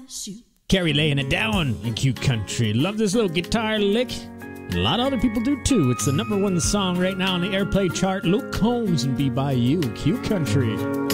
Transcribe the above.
Carrie laying it down in Q Country. Love this little guitar lick. A lot of other people do too. It's the #1 song right now on the airplay chart. Luke Combs and Be By You, Q Country.